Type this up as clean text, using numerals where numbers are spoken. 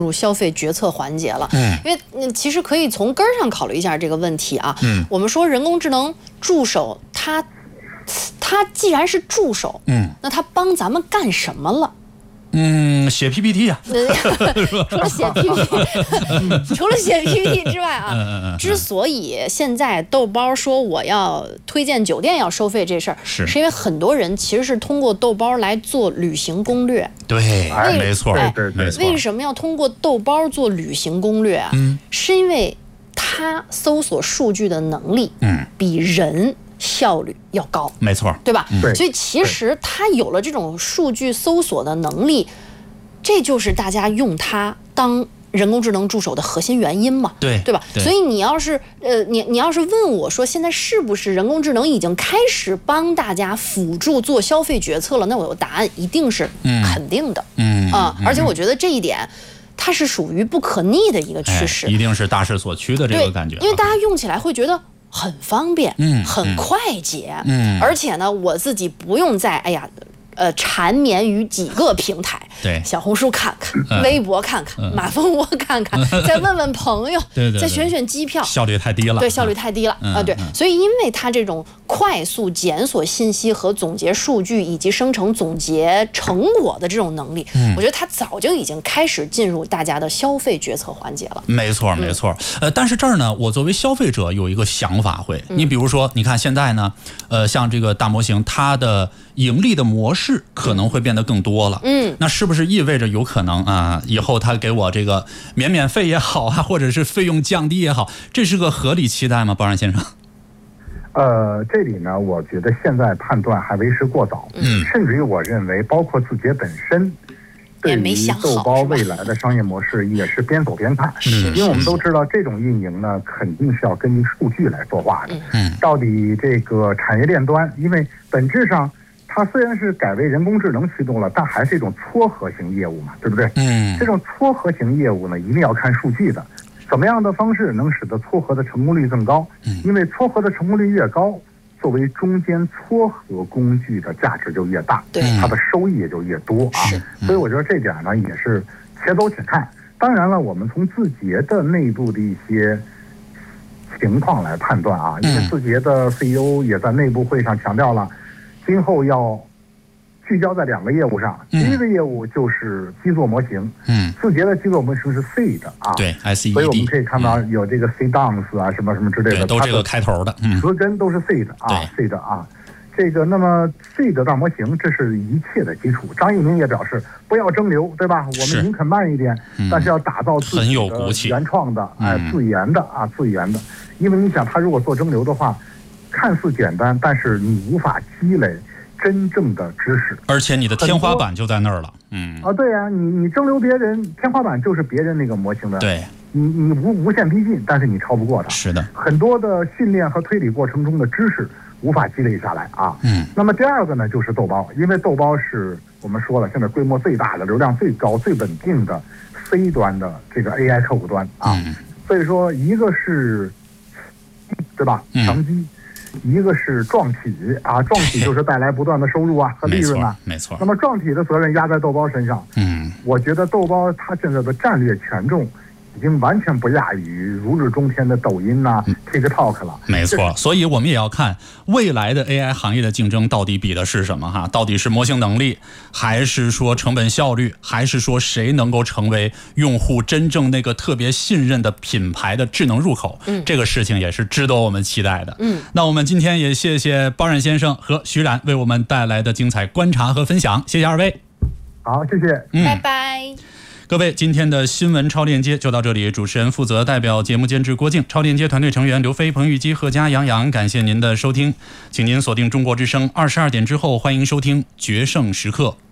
入消费决策环节了。因为其实可以从根儿上考虑一下这个问题啊。我们说人工智能助手，它既然是助手，那它帮咱们干什么了？ 写 PPT 啊， 除了写 PPT， 除了写 PPT 之外啊，之所以现在豆包说我要推荐酒店要收费这事儿，是因为很多人其实是通过豆包来做旅行攻略。 对，没错，没错。 为什么要通过豆包做旅行攻略啊？是因为它搜索数据的能力，比人效率要高， 没错， 对吧？所以其实它有了这种数据搜索的能力，这就是大家用它当人工智能助手的核心原因嘛，对吧？所以你要是你要是问我说现在是不是人工智能已经开始帮大家辅助做消费决策了，那我有答案一定是肯定的，而且我觉得这一点它是属于不可逆的一个趋势， 一定是大势所趋的这个感觉， 因为大家用起来会觉得很方便，很快捷，而且呢，我自己不用再缠绵于几个平台， 对， 小红书看看，微博看看，马蜂窝看看，再问问朋友，再选选机票， 效率太低了， 对，效率太低了啊，对，所以因为它这种快速检索信息和总结数据以及生成总结成果的这种能力，我觉得它早就已经开始进入大家的消费决策环节了。 没错，没错。但是这儿呢，我作为消费者有一个想法会，你比如说，你看现在呢，像这个大模型，它的盈利的模式可能会变得更多了，那是不是意味着有可能啊，以后它给我这个免费也好啊，或者是费用降低也好，这是个合理期待吗，包然先生？ 这里呢，我觉得现在判断还为时过早，甚至于我认为，包括字节本身对于豆包未来的商业模式也是边走边看，因为我们都知道这种运营呢，肯定是要根据数据来说话的。到底这个产业链端，因为本质上它虽然是改为人工智能驱动了，但还是一种撮合型业务嘛，对不对？这种撮合型业务呢，一定要看数据的。怎么样的方式能使得撮合的成功率更高？因为撮合的成功率越高，作为中间撮合工具的价值就越大，它的收益也就越多啊。所以我觉得这点呢也是且走且看。当然了，我们从字节的内部的一些情况来判断啊，因为字节的 CEO 也在内部会上强调了，今后要聚焦在2个业务上，第一个业务就是基座模型，字节的基座模型是 Seed 啊， 对 ，SEED， 所以我们可以看到有这个 Seedance 啊，什么什么之类的， 都这个开头的， 词根都是 Seed 啊 ，Seed 啊，这个那么 Seed 大模型，这是一切的基础。张一鸣也表示，不要蒸馏，对吧？我们宁肯慢一点，但是要打造自己的原创的，自研的，因为你想，他如果做蒸馏的话，看似简单，但是你无法积累真正的知识， 而且你的天花板就在那儿了。 对啊，你蒸馏别人，天花板就是别人那个模型的。 对， 你无限逼近，但是你超不过它。 是的， 很多的训练和推理过程中的知识无法积累下来啊。那么第二个呢，就是豆包，因为豆包是我们说了，现在规模最大的、流量最高、最稳定的 C 端的这个 AI 客户端啊。所以说，一个是，对吧？强基。一个是撞体啊，撞体就是带来不断的收入啊和利润啊， 没错。 那么撞体的责任压在豆包身上，我觉得豆包它现在的战略权重已经完全不亚于如日中天的抖音呐、TikTok 了。 没错，所以我们也要看未来的 AI 行业的竞争到底比的是什么哈？到底是模型能力，还是说成本效率，还是说谁能够成为用户真正那个特别信任的品牌的智能入口？这个事情也是值得我们期待的。那我们今天也谢谢包冉先生和徐冉为我们带来的精彩观察和分享，谢谢二位。 好，谢谢， 拜拜。 各位，今天的新闻超链接就到这里。主持人负责代表节目监制郭靖，超链接团队成员刘飞、彭玉基、贺佳、杨洋，感谢您的收听，请您锁定中国之声22点之后，欢迎收听决胜时刻。